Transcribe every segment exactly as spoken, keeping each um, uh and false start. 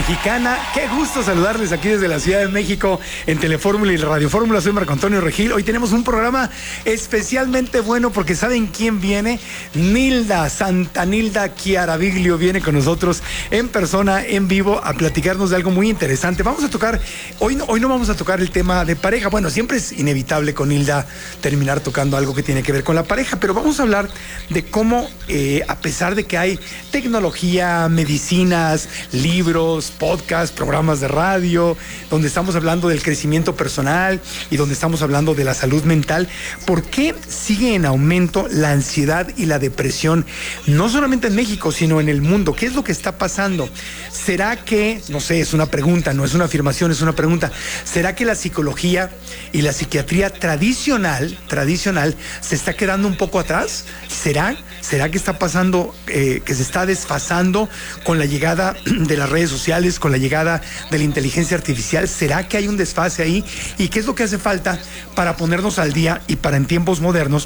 Mexicana. Qué gusto saludarles aquí desde la Ciudad de México en Telefórmula y Radio Fórmula. Soy Marco Antonio Regil. Hoy tenemos un programa especialmente bueno porque ¿saben quién viene? Nilda, Santa Nilda Chiaraviglio viene con nosotros en persona, en vivo, a platicarnos de algo muy interesante. Vamos a tocar, hoy no, hoy no vamos a tocar el tema de pareja. Bueno, siempre es inevitable con Nilda terminar tocando algo que tiene que ver con la pareja, pero vamos a hablar de cómo, eh, a pesar de que hay tecnología, medicinas, libros, podcasts, programas de radio, donde estamos hablando del crecimiento personal y donde estamos hablando de la salud mental, ¿por qué sigue en aumento la ansiedad y la depresión? No solamente en México, sino en el mundo. ¿Qué es lo que está pasando? ¿Será que, no sé, es una pregunta, no es una afirmación, es una pregunta, ¿será que la psicología y la psiquiatría tradicional, tradicional, se está quedando un poco atrás? ¿Será? ¿Será que está pasando, eh, que se está desfasando con la llegada de las redes sociales, con la llegada de la inteligencia artificial? ¿Será que hay un desfase ahí? ¿Y qué es lo que hace falta para ponernos al día y para en tiempos modernos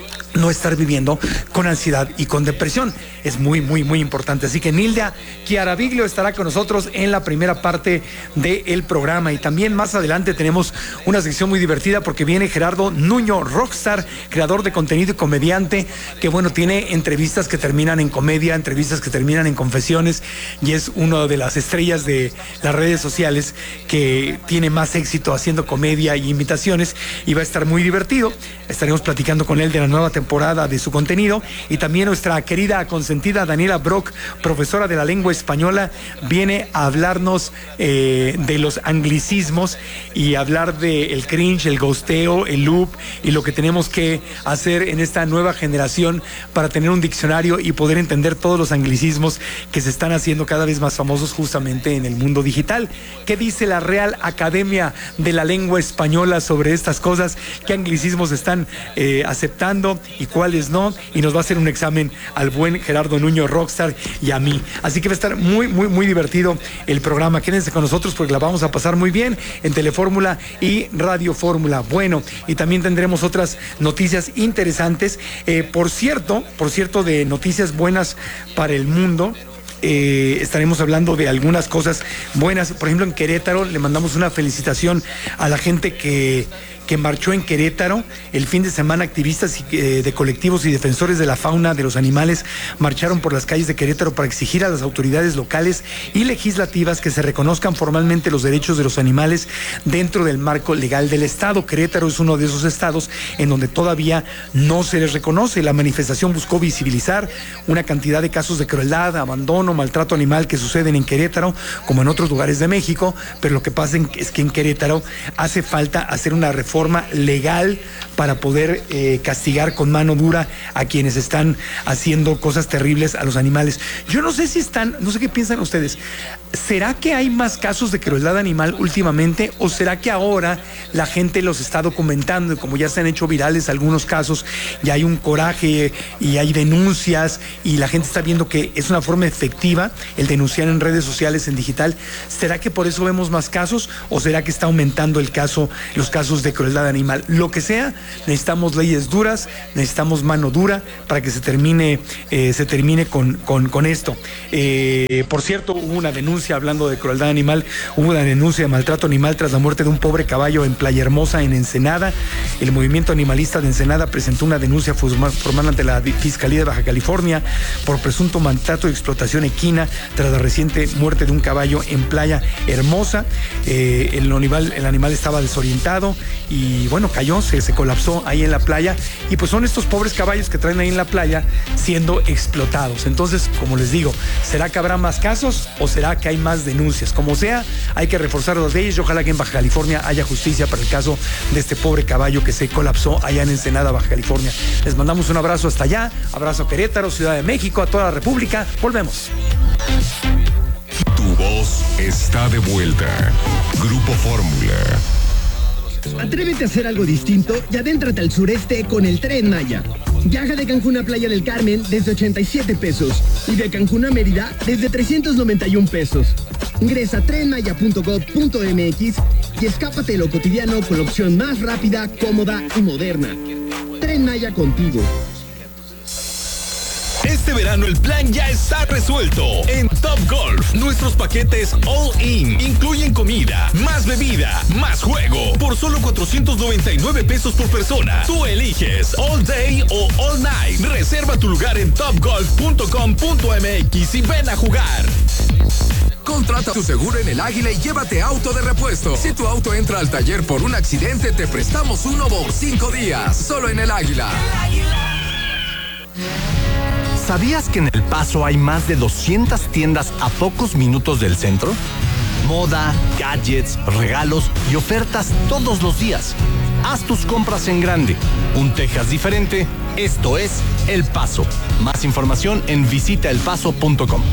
no estar viviendo con ansiedad y con depresión? Es muy, muy, muy importante. Así que Nilda Chiaraviglio estará con nosotros en la primera parte del programa. Y también más adelante tenemos una sección muy divertida porque viene Gerardo Nuño Rockstar, creador de contenido y comediante, que bueno, tiene entrevistas que terminan en comedia, entrevistas que terminan en confesiones, y es una de las estrellas de las redes sociales que tiene más éxito haciendo comedia y imitaciones, y va a estar muy divertido. Estaremos platicando con él de la nueva temporada de su contenido. Y también nuestra querida consentida Daniela Brock, profesora de la lengua española, viene a hablarnos eh, de los anglicismos y hablar de el cringe, el ghosteo, el loop y lo que tenemos que hacer en esta nueva generación para tener un diccionario y poder entender todos los anglicismos que se están haciendo cada vez más famosos justamente en el mundo digital. ¿Qué dice la Real Academia de la Lengua Española sobre estas cosas? ¿Qué anglicismos están eh, aceptando y cuáles no? Y nos va a hacer un examen al buen Gerardo Nuño Rockstar y a mí. Así que va a estar muy, muy, muy divertido el programa. Quédense con nosotros porque la vamos a pasar muy bien en Telefórmula y Radio Fórmula. Bueno, y también tendremos otras noticias interesantes. Eh, por cierto, por cierto, de noticias buenas para el mundo. Eh, estaremos hablando de algunas cosas buenas. Por ejemplo, en Querétaro le mandamos una felicitación a la gente que que marchó en Querétaro el fin de semana. Activistas eh, de colectivos y defensores de la fauna, de los animales, marcharon por las calles de Querétaro para exigir a las autoridades locales y legislativas que se reconozcan formalmente los derechos de los animales dentro del marco legal del Estado. Querétaro es uno de esos estados en donde todavía no se les reconoce. La manifestación buscó visibilizar una cantidad de casos de crueldad, abandono, maltrato animal que suceden en Querétaro, como en otros lugares de México, pero lo que pasa es que en Querétaro hace falta hacer una reforma legal para poder eh, castigar con mano dura a quienes están haciendo cosas terribles a los animales. Yo no sé si están, no sé qué piensan ustedes. ¿Será que hay más casos de crueldad animal últimamente o será que ahora la gente los está documentando y como ya se han hecho virales algunos casos, ya hay un coraje y hay denuncias y la gente está viendo que es una forma efectiva el denunciar en redes sociales, en digital? ¿Será que por eso vemos más casos o será que está aumentando el caso, los casos de crueldad animal? Lo que sea, necesitamos leyes duras, necesitamos mano dura para que se termine, eh, se termine con, con, con esto. Eh, por cierto, hubo una denuncia, hablando de crueldad animal, hubo una denuncia de maltrato animal tras la muerte de un pobre caballo en Playa Hermosa, en Ensenada. El movimiento animalista de Ensenada presentó una denuncia formal ante la Fiscalía de Baja California por presunto maltrato y explotación equina tras la reciente muerte de un caballo en Playa Hermosa. Eh, el, animal, el animal estaba desorientado y bueno, cayó, se, se colapsó ahí en la playa, y pues son estos pobres caballos que traen ahí en la playa siendo explotados. Entonces, como les digo, ¿será que habrá más casos o será que hay más denuncias? Como sea, hay que reforzar las leyes y ojalá que en Baja California haya justicia para el caso de este pobre caballo que se colapsó allá en Ensenada, Baja California. Les mandamos un abrazo hasta allá, abrazo a Querétaro, Ciudad de México, a toda la República. Volvemos. Tu voz está de vuelta. Grupo Fórmula. Atrévete a hacer algo distinto y adéntrate al sureste con el Tren Maya. Viaja de Cancún a Playa del Carmen desde ochenta y siete pesos y de Cancún a Mérida desde trescientos noventa y un pesos. Ingresa a tren maya punto gob punto eme equis y escápate de lo cotidiano con la opción más rápida, cómoda y moderna. Tren Maya contigo. Este verano el plan ya está resuelto. En Top Golf, nuestra nuestros paquetes All In incluyen comida, más bebida, más juego, por solo cuatrocientos noventa y nueve pesos por persona. Tú eliges All Day o All Night. Reserva tu lugar en top golf punto com punto m x y ven a jugar. Contrata tu seguro en El Águila y llévate auto de repuesto. Si tu auto entra al taller por un accidente, te prestamos uno por cinco días. Solo en El Águila. ¿Sabías que en El Paso hay más de doscientas tiendas a pocos minutos del centro? Moda, gadgets, regalos y ofertas todos los días. Haz tus compras en grande. Un Texas diferente. Esto es El Paso. Más información en visita el paso punto com.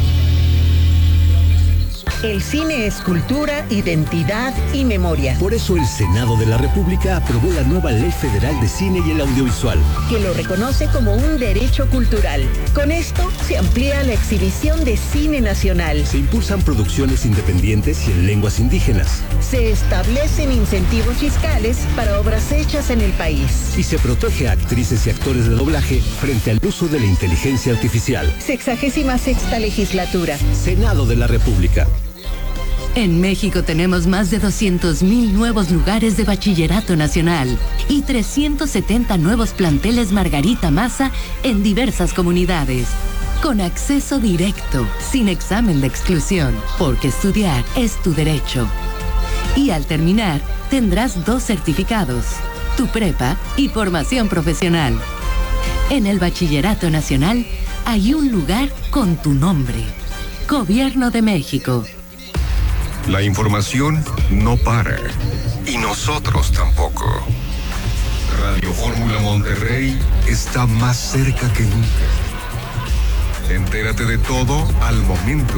El cine es cultura, identidad y memoria. Por eso el Senado de la República aprobó la nueva Ley Federal de Cine y el Audiovisual, que lo reconoce como un derecho cultural. Con esto se amplía la exhibición de cine nacional. Se impulsan producciones independientes y en lenguas indígenas. Se establecen incentivos fiscales para obras hechas en el país. Y se protege a actrices y actores de doblaje frente al uso de la inteligencia artificial. Sexagésima sexta legislatura. Senado de la República. En México tenemos más de doscientos mil nuevos lugares de bachillerato nacional y trescientos setenta nuevos planteles Margarita Maza en diversas comunidades. Con acceso directo, sin examen de exclusión, porque estudiar es tu derecho. Y al terminar, tendrás dos certificados, tu prepa y formación profesional. En el Bachillerato Nacional hay un lugar con tu nombre. Gobierno de México. La información no para. Y nosotros tampoco. Radio Fórmula Monterrey está más cerca que nunca. Entérate de todo al momento.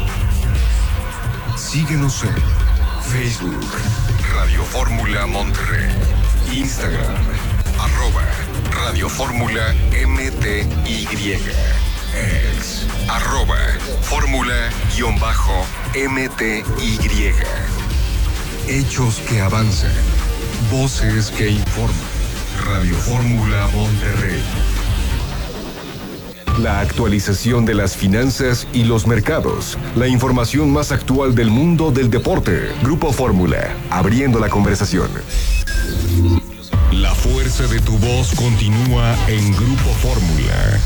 Síguenos en Facebook, Radio Fórmula Monterrey. Instagram, arroba Radio Fórmula M T Y. Ex, arroba Fórmula-M T Y. Hechos que avanzan. Voces que informan. Radio Fórmula Monterrey. La actualización de las finanzas y los mercados. La información más actual del mundo del deporte. Grupo Fórmula, abriendo la conversación. La fuerza de tu voz continúa en Grupo Fórmula.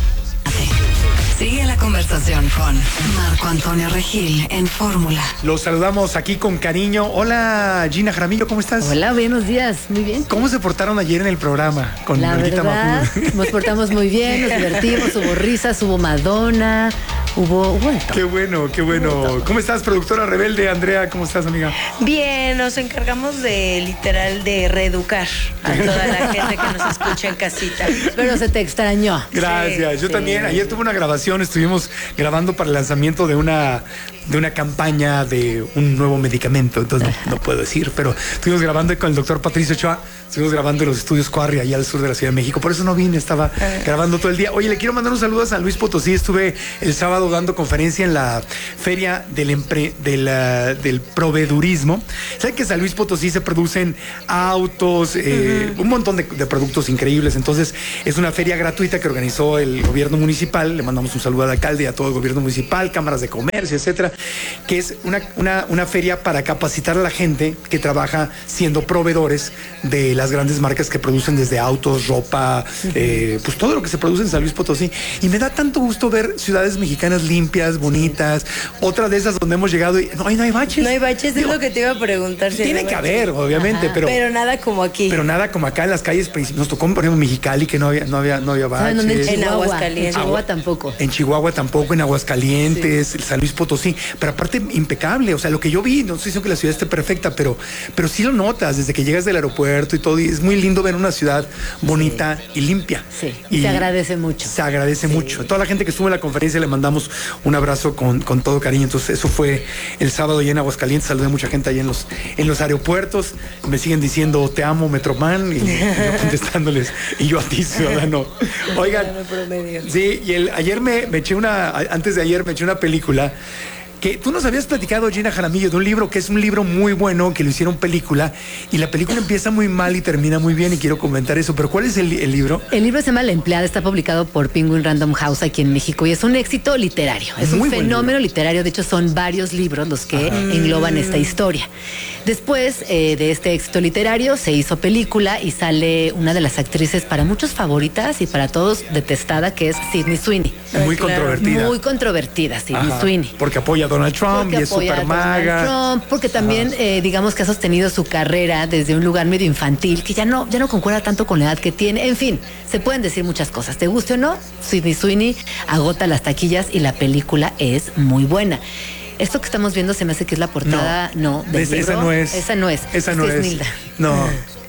Sigue la conversación con Marco Antonio Regil en Fórmula. Los saludamos aquí con cariño. Hola, Gina Jaramillo, ¿cómo estás? Hola, buenos días, muy bien. ¿Cómo se portaron ayer en el programa con La Marquita verdad, Mapud? nos portamos muy bien, nos divertimos, hubo risas, hubo Madonna, hubo... Bueno, qué bueno, qué bueno. ¿Cómo estás, productora rebelde? Andrea, ¿cómo estás, amiga? Bien, nos encargamos de, literal, de reeducar a toda la gente que nos escucha en casita. Pero se te extrañó. Gracias, sí, yo sí. también. Ayer tuve una grabación, estuvimos grabando para el lanzamiento de una de una campaña de un nuevo medicamento, entonces no, no puedo decir, pero estuvimos grabando con el doctor Patricio Ochoa, estuvimos grabando en los estudios Quarry allá al sur de la Ciudad de México, por eso no vine, estaba grabando todo el día. Oye, le quiero mandar un saludo a San Luis Potosí, estuve el sábado dando conferencia en la feria del, empre, del, uh, del proveedurismo. ¿Saben que en San Luis Potosí se producen autos, eh, uh-huh. un montón de, de productos increíbles? Entonces es una feria gratuita que organizó el gobierno municipal, le mandamos un saludo al alcalde y a todo el gobierno municipal, cámaras de comercio, etcétera, que es una, una, una feria para capacitar a la gente que trabaja siendo proveedores de las grandes marcas que producen desde autos, ropa, uh-huh. eh, pues todo lo que se produce en San Luis Potosí. Y me da tanto gusto ver ciudades mexicanas limpias, bonitas, otra de esas donde hemos llegado y no, no hay baches. No hay baches, Digo, es lo que te iba a preguntar. Si tiene que haber, obviamente, pero pero nada como aquí. Pero nada como acá en las calles principales. Nos tocó, por ejemplo, Mexicali, que no había, no había, no había baches. ¿Dónde? En Chihuahua. En Aguascalientes. En Chihuahua tampoco. En Chihuahua tampoco, en Aguascalientes, sí. San Luis Potosí. Pero aparte, impecable. O sea, lo que yo vi, no estoy diciendo que la ciudad esté perfecta, pero, pero sí lo notas desde que llegas del aeropuerto y todo. Y es muy lindo ver una ciudad bonita sí. y limpia. Sí, y se agradece mucho. Se agradece sí. mucho. A toda la gente que estuvo en la conferencia le mandamos un abrazo con, con todo cariño. Entonces, eso fue el sábado allá en Aguascalientes. Saludé a mucha gente allá en los, en los aeropuertos. Me siguen diciendo, te amo, Metroman. Y, y yo contestándoles, y yo a ti, ciudadano. Oigan, sí, y el, ayer me, me eché una, antes de ayer me eché una película que tú nos habías platicado, Gina Jaramillo, de un libro que es un libro muy bueno, que lo hicieron película, y la película empieza muy mal y termina muy bien, y quiero comentar eso, pero ¿cuál es el, el libro? El libro se llama La Empleada, está publicado por Penguin Random House aquí en México, y es un éxito literario, es Muy un buen fenómeno libro. literario, de hecho son varios libros los que engloban esta historia. Después eh, de este éxito literario se hizo película y sale una de las actrices para muchos favoritas y para todos detestada, que es Sydney Sweeney. Muy controvertida. Muy controvertida, Sydney Ajá, Sweeney. porque apoya a Donald Trump Porque y es apoya super a Donald maga. Trump, porque también eh, digamos que ha sostenido su carrera desde un lugar medio infantil, que ya no, ya no concuerda tanto con la edad que tiene. En fin, se pueden decir muchas cosas. Te guste o no, Sydney Sweeney agota las taquillas y la película es muy buena. Esto que estamos viendo se me hace que es la portada, no, del Esa, libro. esa no es. Esa no es. Esa no Sí, es. Nilda. No.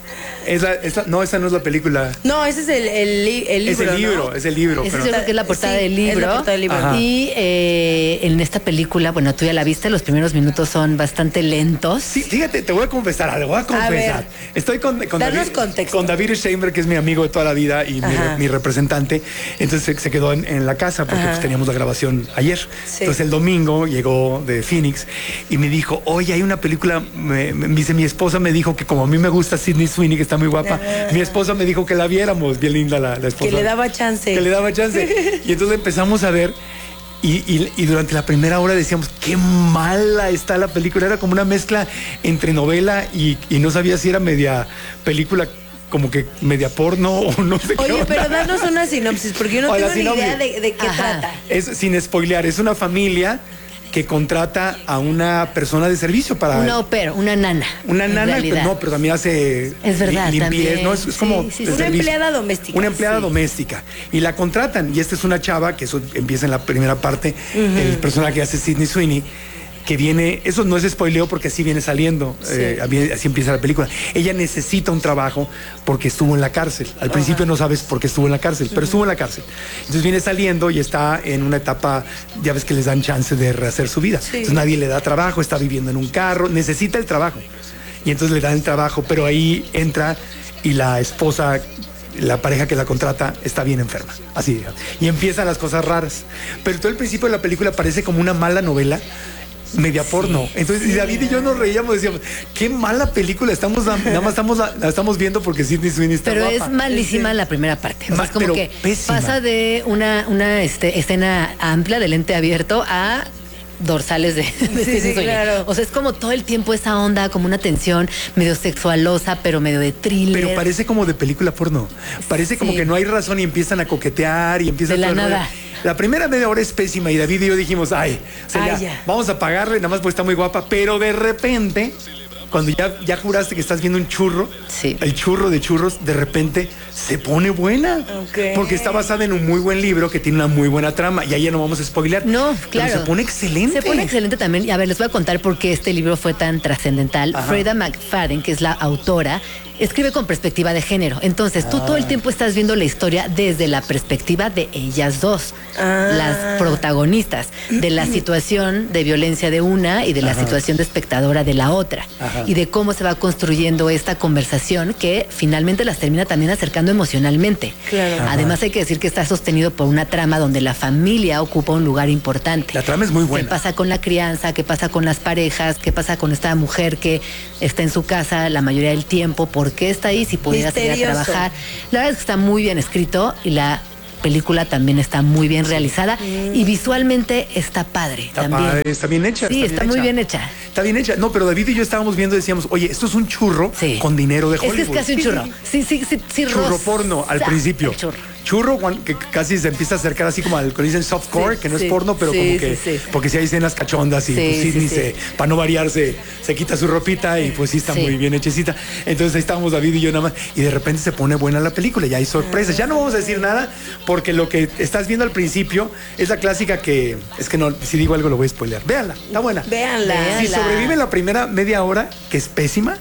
Esa, esa, no, esa no es la película. No, ese es el, el, li- el Es libro. el libro, ¿no? es el libro. Esa pero- yo creo que es la portada Sí, del es libro. la portada del libro. Ajá. Y eh, en esta película, bueno, tú ya la viste, los primeros minutos son bastante lentos. Sí, fíjate, te voy a confesar algo, voy a confesar. ver. Estoy con, con, Danos David, contexto. con David Steinberg, que es mi amigo de toda la vida y mi, Ajá. mi representante. Entonces se, se quedó en, en la casa porque Ajá. pues, teníamos la grabación ayer. Sí. Entonces el domingo llegó de Phoenix y me dijo, oye, hay una película, me, me dice, mi esposa me dijo que como a mí me gusta Sydney Sweeney, que está muy guapa, Ah. mi esposa me dijo que la viéramos, bien linda la, la esposa. Que le daba chance. Que le daba chance. Y entonces empezamos a ver. Y, y- y durante la primera hora decíamos, qué mala está la película. Era como una mezcla entre novela y, y no sabía si era media película, como que media porno o no sé qué Oye, onda. pero danos una sinopsis, porque yo no O la tengo ni sinopsis. idea de, de qué Ajá. trata. Es sin spoilear, es una familia que contrata a una persona de servicio para... Una au pair, una nana. Una en nana, realidad. pero no, pero también hace Es verdad, li- limpieza, también. ¿no? Es, es Sí, como sí, sí. de Una servicio. empleada doméstica. Una empleada Sí. doméstica. Y la contratan. Y esta es una chava, que eso empieza en la primera parte, el personaje que hace Sydney Sweeney, que viene, eso no es spoileo porque así viene saliendo, Sí. eh, así empieza la película. Ella necesita un trabajo porque estuvo en la cárcel. Al principio no sabes por qué estuvo en la cárcel, pero estuvo en la cárcel. Entonces viene saliendo y está en una etapa, ya ves que les dan chance de rehacer su vida. Entonces nadie le da trabajo, está viviendo en un carro, necesita el trabajo. Y entonces le dan el trabajo, pero ahí entra y la esposa, la pareja que la contrata está bien enferma, así digamos. Y empiezan las cosas raras. Pero todo el principio de la película parece como una mala novela, media porno. Entonces, y David y yo nos reíamos, decíamos, qué mala película, estamos da- nada más estamos, la estamos viendo porque Sydney Sweeney está Pero guapa. es malísima la primera parte. O sea, Ma- es como pero que pésima. pasa de una, una este, escena amplia de lente abierto a dorsales de, de Sí, Sydney sí, Sweeney. claro. O sea, es como todo el tiempo esa onda, como una tensión medio sexualosa, pero medio de thriller. Pero parece como de película porno. Parece como Sí. que no hay razón y empiezan a coquetear y empiezan De la todo el rollo. nada. La primera media hora es pésima y David y yo dijimos, ay, o sea, Ay, ya, ya. vamos a pagarle, nada más porque está muy guapa, pero de repente, cuando ya, ya juraste que estás viendo un churro, Sí. el churro de churros, de repente se pone buena. Ok. Porque está basada en un muy buen libro que tiene una muy buena trama y ahí ya no vamos a spoilear. No, Pero claro. se pone excelente. Se pone excelente también. Y a ver, les voy a contar por qué este libro fue tan trascendental. Ajá. Freda McFadden, que es la autora, escribe con perspectiva de género. Entonces, tú todo el tiempo estás viendo la historia desde la perspectiva de ellas dos, Ah. las protagonistas, de la situación de violencia de una y de la situación de espectadora de la otra. Ajá. Y de cómo se va construyendo esta conversación que finalmente las termina también acercando emocionalmente. Claro. Ajá. Además, hay que decir que está sostenido por una trama donde la familia ocupa un lugar importante. La trama es muy buena. ¿Qué pasa con la crianza? ¿Qué pasa con las parejas? ¿Qué pasa con esta mujer que está en su casa la mayoría del tiempo? ¿Por qué está ahí si pudiera salir a Misterioso. trabajar? La verdad es que está muy bien escrito y la película también está muy bien realizada y visualmente está padre Está también. padre, está bien hecha. Sí, está muy bien hecha. Está bien hecha. No, pero David y yo estábamos viendo y decíamos, oye, esto es un churro Sí. con dinero de Es Hollywood. que es casi un churro. Sí, sí, sí, sí. Churro roza porno al principio. el churro. Churro cuan- que casi se empieza a acercar así como al que dicen softcore, Sí, que no sí, es porno, pero sí, como que, sí, sí. porque si hay escenas cachondas y Sí, pues sí, Sydney sí. se, para no variar, se, se quita su ropita y pues sí está Sí. muy bien hechecita. Entonces ahí estábamos David y yo nada más, y de repente se pone buena la película, ya hay sorpresas. Ya no vamos a decir nada, porque lo que estás viendo al principio es la clásica que, es que no, si digo algo lo voy a spoilear. Véanla, está buena. Véanla. Si Véanla. sobrevive la primera media hora, que es pésima,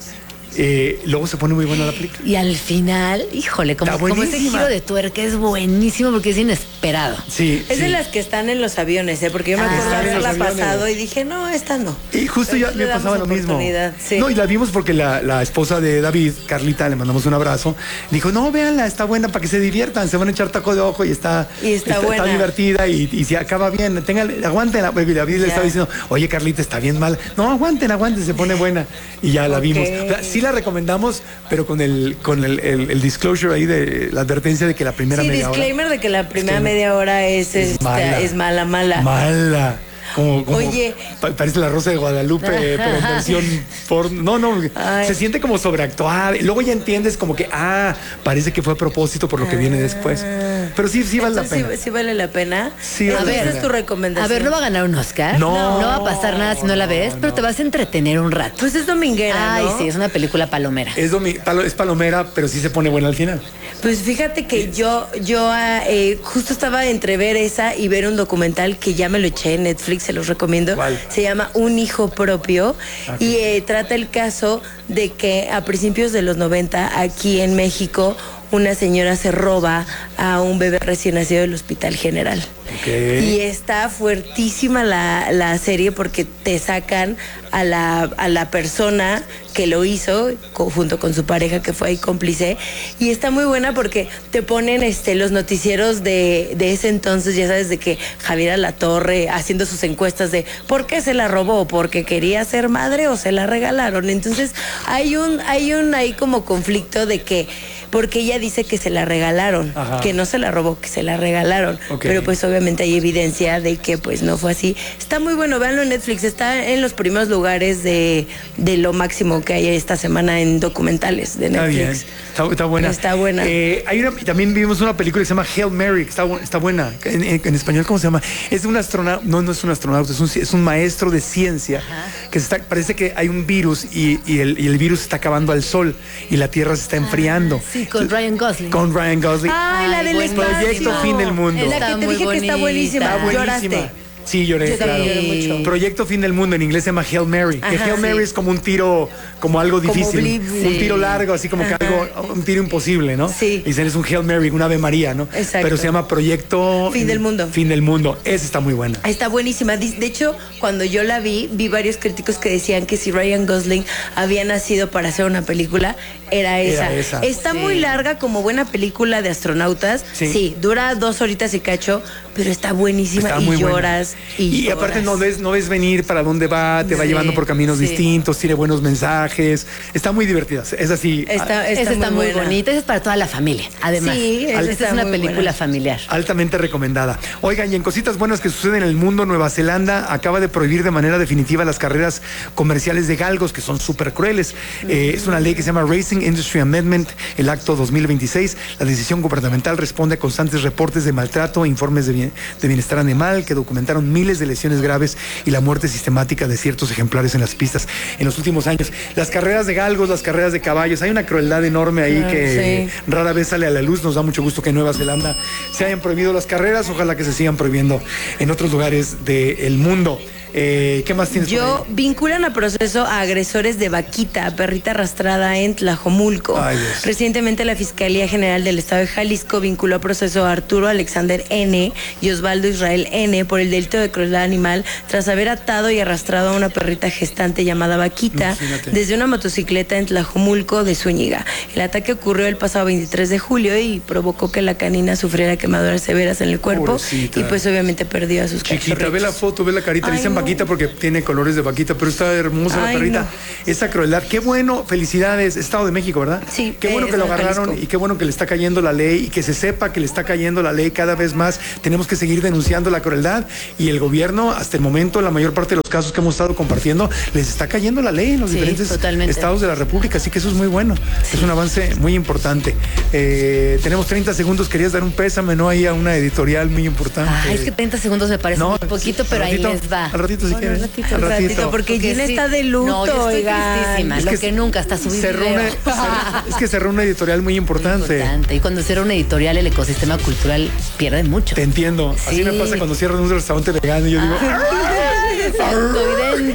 eh, luego se pone muy buena la película. Y al final, híjole, como, como ese giro de tuerca es buenísimo porque es inesperado. Sí. Es sí. de las que están en los aviones, ¿eh? Porque yo me Ah, acuerdo de están en los haberla aviones. pasado y dije, no, esta no. Y justo ya Entonces me le damos pasaba lo mismo. oportunidad, sí. No, y la vimos porque la, la esposa de David, Carlita, le mandamos un abrazo, dijo, no, véanla, está buena para que se diviertan, se van a echar taco de ojo y está, Y está buena. divertida y, y se acaba bien. Tengan, aguanten, y David le Ya. estaba diciendo, oye, Carlita, está bien mal. No, aguanten, aguanten, se pone buena. Y ya la Ok. vimos. O sea, sí la recomendamos, pero con el, con el, el, el disclosure ahí de la advertencia de que la primera Sí, media disclaimer de que la primera Disclaimer. media hora es, es, mala. es mala, mala. hora. Mala. Como, como- Oye. pa- parece la Rosa de Guadalupe, pero en versión por no, no, Ay. se siente como sobreactuada. Y luego ya entiendes como que, ah, parece que fue a propósito por lo que viene después. Pero sí, sí vale la Entonces, pena. Sí, sí vale la pena. Sí a vale la ver, esa pena. es tu recomendación. A ver, no va a ganar un Oscar. No. No va a pasar nada si no la ves, pero te vas a entretener un rato. Pues es dominguera, Ay, ¿no? sí, es una película palomera. Es, domi- palo- es palomera, pero sí se pone buena al final. Pues fíjate que yo, yo ah, eh, justo estaba entre ver esa y ver un documental que ya me lo eché en Netflix, se los recomiendo. ¿Cuál? Se llama Un hijo propio Ah, y eh, trata el caso de que a principios de los noventa aquí en México una señora se roba a un bebé recién nacido del Hospital General. Ok. Y está fuertísima la, la serie porque te sacan a la, a la persona que lo hizo co- junto con su pareja que fue ahí cómplice y está muy buena porque te ponen este los noticieros de, de ese entonces, ya sabes, de que Javier Alatorre haciendo sus encuestas de ¿por qué se la robó? ¿Porque quería ser madre o se la regalaron? Entonces hay un hay un ahí como conflicto de que porque ella dice que se la regalaron, Ajá. que no se la robó, que se la regalaron, Ok. pero pues obviamente hay evidencia de que pues no fue así. Está muy bueno, véanlo en Netflix, está en los primeros lugares de, de lo máximo que hay esta semana en documentales de Está bien. Netflix. Está, está buena. Está buena. Eh, hay una, y también vimos una película que se llama Hail Mary, que está, bu- está buena. En, en- en español, ¿cómo se llama? Es de un astronauta, no, no es un astronauta, es un, es un maestro de ciencia que se está, parece que hay un virus y, y el, y el virus está acabando al sol y la Tierra se está enfriando. Sí, con Ryan Gosling. Con Ryan Gosling. Ay, la del buenísimo. espacio. Proyecto Fin del Mundo. La Está que te muy dije que está buenísima. Está buenísima. Lloraste. Sí, lloré, Yo también claro. lloré mucho. Proyecto Fin del Mundo, en inglés se llama Hail Mary. que Ajá, Hail sí. Mary es como un tiro, como algo Como difícil. blip, un sí. tiro largo, así como que Ajá. algo, un tiro imposible, ¿no? Sí. Dicen es un Hail Mary, un Ave María, ¿no? Exacto. Pero se llama Proyecto Fin del Mundo. Fin del Mundo. Esa está muy buena. Está buenísima. Di- De hecho, cuando yo la vi, vi varios críticos que decían que si Ryan Gosling había nacido para hacer una película, era esa. Era esa. Está Sí. muy larga como buena película de astronautas. Sí. Sí, dura dos horitas y cacho, pero está buenísima Está y muy buena. lloras. Y, Y aparte lloras. no ves, no ves venir para dónde va, te va Sí, llevando por caminos sí. distintos, tiene buenos mensajes. Está muy divertida. Es así. Está, Esa está muy buena. bonita, esa es para toda la familia. Además, Sí, esa esta está es una muy película buena. familiar. Altamente recomendada. Oigan, y en cositas buenas que suceden en el mundo, Nueva Zelanda acaba de prohibir de manera definitiva las carreras comerciales de galgos, que son súper crueles. Eh, es una ley que se llama Racing Industry Amendment, el acto dos mil veintiséis. La decisión gubernamental responde a constantes reportes de maltrato e informes de, bien- de bienestar animal que documentaron miles de lesiones graves y la muerte sistemática de ciertos ejemplares en las pistas en los últimos años. Las carreras de galgos, las carreras de caballos, hay una crueldad enorme ahí Ah, que sí. rara vez sale a la luz. Nos da mucho gusto que en Nueva Zelanda se hayan prohibido las carreras. Ojalá que se sigan prohibiendo en otros lugares del mundo. Eh, ¿Qué más tienes por Yo ahí? vinculan a proceso a agresores de Vaquita, perrita arrastrada en Tlajomulco. Ay, Dios. Recientemente la Fiscalía General del Estado de Jalisco vinculó a proceso a Arturo Alexander N. y Osvaldo Israel N. por el delito de crueldad animal tras haber atado y arrastrado a una perrita gestante llamada Vaquita Imagínate. desde una motocicleta en Tlajomulco de Zúñiga. El ataque ocurrió el pasado veintitrés de julio y provocó que la canina sufriera quemaduras severas en el cuerpo Pobrecita. y pues obviamente perdió a sus Chiquita, ve la cachorritos. foto, ve la carita. Le Ay, dicen no. vaquita porque tiene colores de vaquita, pero está hermosa Ay, la perrita. no. Esa crueldad. Qué bueno, felicidades. Estado de México, ¿verdad? Sí, Qué bueno eh, que lo Estado de agarraron Jalisco. y qué bueno que le está cayendo la ley y que se sepa que le está cayendo la ley cada vez más. Tenemos que seguir denunciando la crueldad y el gobierno, hasta el momento, la mayor parte de los casos que hemos estado compartiendo, les está cayendo la ley en los Sí, diferentes totalmente. estados de la República. Así que eso es muy bueno. Es un avance muy importante. Eh, tenemos treinta segundos. Querías dar un pésame, ¿no? Ahí a una editorial muy importante. Ay, es que treinta segundos me parece No, muy poquito, sí, pero al ahí ratito, les va. al ratito si Bueno, quieres. al ratito, Al al ratito. ratito, porque Gina sí. está de luto, No, yo estoy oigan. tristísima, Es lo que que, nunca, hasta subir cerró video. una, cerró- es que cerró una editorial muy importante. Importante. Y cuando cierra una editorial, el ecosistema cultural pierde mucho. Te entiendo. Así Sí. me pasa cuando cierran un restaurante vegano y yo digo, Exacto, idéntico.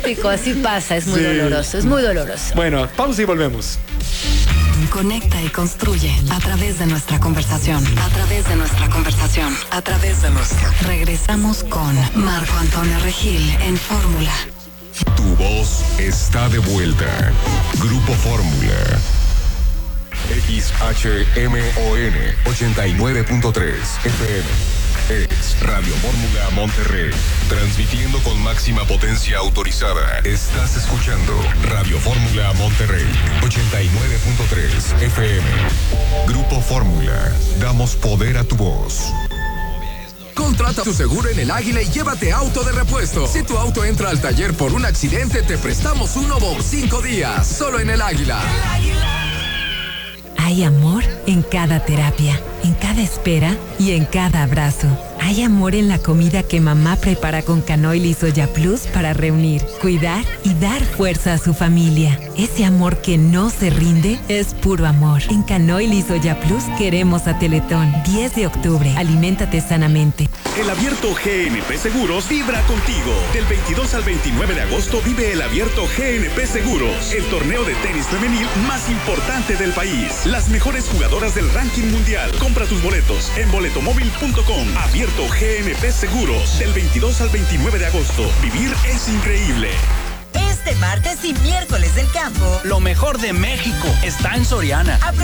típico, así pasa, es muy Sí. doloroso, es muy doloroso. Bueno, pausa y volvemos. Conecta y construye a través de nuestra conversación. A través de nuestra conversación. A través de nuestra. Regresamos con Marco Antonio Regil en Fórmula. Tu voz está de vuelta. Grupo Fórmula. X H M O N ochenta y nueve punto tres F M. Es Radio Fórmula Monterrey. Transmitiendo con máxima potencia autorizada. Estás escuchando Radio Fórmula Monterrey ochenta y nueve punto tres F M. Grupo Fórmula. Damos poder a tu voz. Contrata tu seguro en el Águila y llévate auto de repuesto. Si tu auto entra al taller por un accidente, te prestamos uno por cinco días. Solo en el Águila. Hay amor en cada terapia, en cada espera y en cada abrazo. Hay amor en la comida que mamá prepara con Canoil y Soya Plus para reunir, cuidar y dar fuerza a su familia. Ese amor que no se rinde es puro amor. En Canoil y Soya Plus queremos a Teletón. diez de octubre. Aliméntate sanamente. El Abierto G N P Seguros vibra contigo. Del veintidós al veintinueve de agosto vive el Abierto G N P Seguros, el torneo de tenis femenil más importante del país. Las mejores jugadoras del ranking mundial. Compra tus boletos en boletomóvil punto com. Abierto G N P Seguros, del veintidós al veintinueve de agosto. Vivir es increíble. Este martes y miércoles del campo, lo mejor de México está en Soriana. Aprovecha